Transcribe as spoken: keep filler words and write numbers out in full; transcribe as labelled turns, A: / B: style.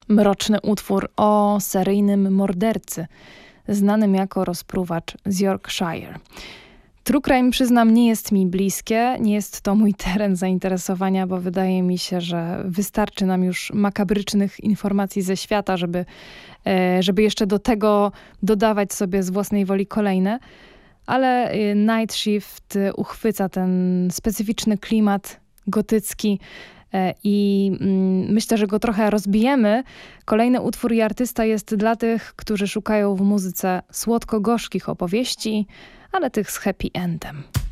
A: Mroczny utwór o seryjnym mordercy, znanym jako rozpruwacz z Yorkshire. True crime, przyznam, nie jest mi bliskie, nie jest to mój teren zainteresowania, bo wydaje mi się, że wystarczy nam już makabrycznych informacji ze świata, żeby, żeby jeszcze do tego dodawać sobie z własnej woli kolejne. Ale Night Shift uchwyca ten specyficzny klimat gotycki i myślę, że go trochę rozbijemy. Kolejny utwór i artysta jest dla tych, którzy szukają w muzyce słodko-gorzkich opowieści, ale tych z happy endem.